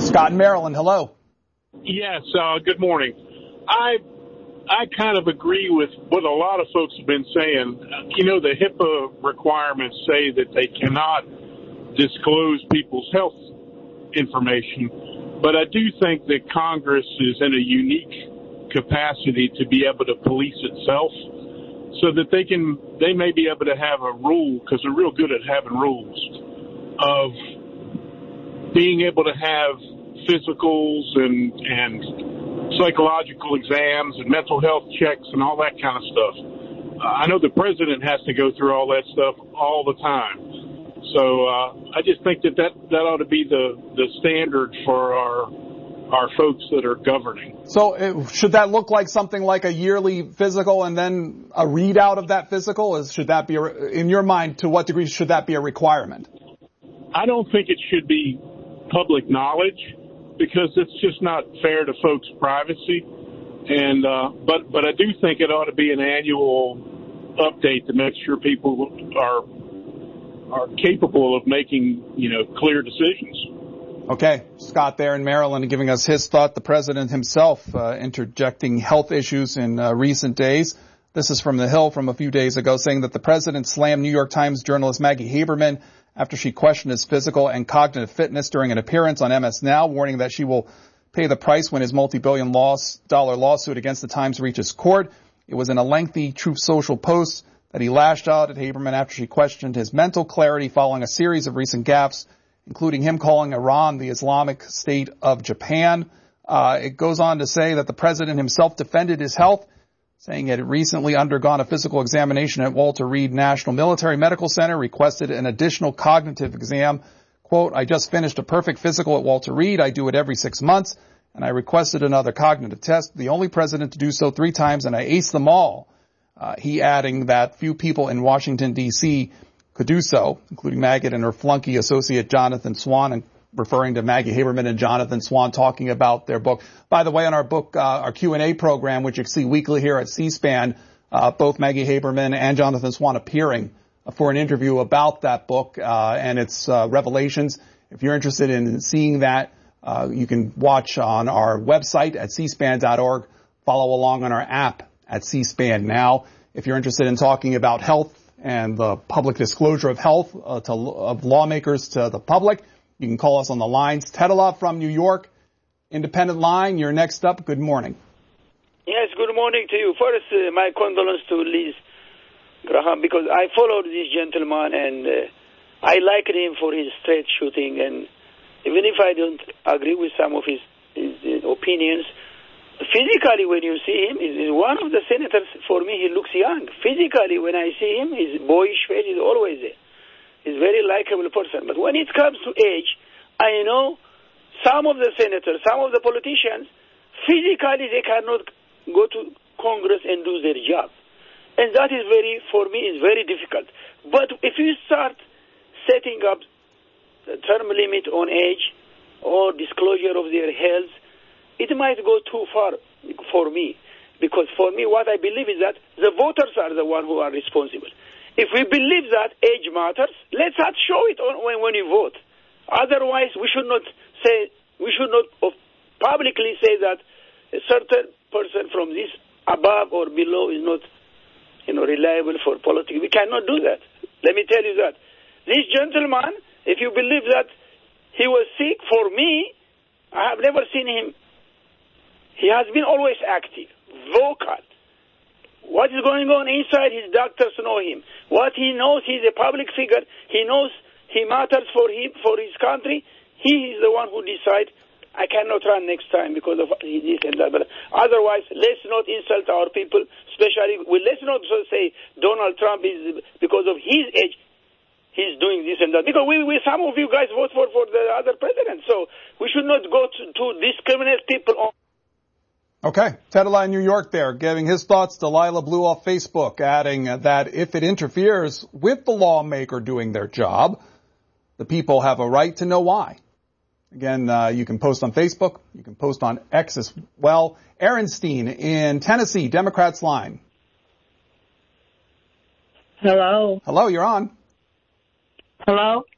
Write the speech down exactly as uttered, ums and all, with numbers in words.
Scott in Maryland, hello. Yes, uh, good morning. I I kind of agree with what a lot of folks have been saying. You know, the HIPAA requirements say that they cannot disclose people's health information, but I do think that Congress is in a unique capacity to be able to police itself so that they can, they may be able to have a rule, because they're real good at having rules, of being able to have physicals and, and psychological exams and mental health checks and all that kind of stuff. Uh, I know the president has to go through all that stuff all the time. So uh, I just think that, that that ought to be the, the standard for our our folks that are governing. So it, should that look like something like a yearly physical and then a readout of that physical? Is, should that be, a, in your mind, to what degree should that be a requirement? I don't think it should be public knowledge, because it's just not fair to folks' privacy. And uh, but but I do think it ought to be an annual update to make sure people are are capable of making, you know, clear decisions. Okay, Scott there in Maryland giving us his thought. The president himself uh, interjecting health issues in uh, recent days. This is from The Hill from a few days ago, saying that the president slammed New York Times journalist Maggie Haberman after she questioned his physical and cognitive fitness during an appearance on M S Now, warning that she will pay the price when his multi-billion loss, dollar lawsuit against the Times reaches court. It was in a lengthy Truth Social post that he lashed out at Haberman after she questioned his mental clarity following a series of recent gaffes, including him calling Iran the Islamic State of Japan. Uh, it goes on to say that the president himself defended his health, saying he had recently undergone a physical examination at Walter Reed National Military Medical Center, requested an additional cognitive exam. Quote, I just finished a perfect physical at Walter Reed. I do it every six months, and I requested another cognitive test. The only president to do so three times, and I aced them all. Uh, he adding that few people in Washington, D C could do so, including Maggot and her flunky associate Jonathan Swan, and referring to Maggie Haberman and Jonathan Swan talking about their book. By the way, on our book, uh, our Q and A program, which you see weekly here at C-SPAN, uh, both Maggie Haberman and Jonathan Swan appearing for an interview about that book uh, and its uh, revelations. If you're interested in seeing that, uh, you can watch on our website at c span dot org, follow along on our app at C-SPAN Now. If you're interested in talking about health and the public disclosure of health uh, to, of lawmakers to the public, you can call us on the lines. Tedela from New York, independent line. You're next up. Good morning. Yes, good morning to you. First, uh, my condolences to Liz Graham, because I followed this gentleman and uh, I liked him for his straight shooting. And even if I don't agree with some of his, his, his opinions, physically, when you see him, he's one of the senators. For me, he looks young. Physically, when I see him, his boyish face is always there. He's a very likable person. But when it comes to age, I know some of the senators, some of the politicians, physically they cannot go to Congress and do their job. And that is very, for me, is very difficult. But if you start setting up the term limit on age or disclosure of their health, it might go too far for me, because for me what I believe is that the voters are the ones who are responsible. If we believe that age matters, let's not show it on when, when you vote. Otherwise, we should not say, we should not publicly say that a certain person from this above or below is not, you know, reliable for politics. We cannot do that. Let me tell you that. This gentleman, if you believe that he was sick, for me, I have never seen him. He has been always active, vocal. What is going on inside, his doctors know him. What he knows, he's a public figure. He knows he matters for him, for his country. He is the one who decides, I cannot run next time because of this and that. But otherwise, let's not insult our people, especially, well, let's not say Donald Trump is, because of his age, he's doing this and that. Because we, we some of you guys vote for, for the other president. So we should not go to, to discriminate people on. Okay. Tedela in New York there, giving his thoughts. Delilah Blue off Facebook, adding that if it interferes with the lawmaker doing their job, the people have a right to know why. Again, uh, you can post on Facebook. You can post on X as well. Aaronstein in Tennessee, Democrats line. Hello. Hello, you're on. Hello.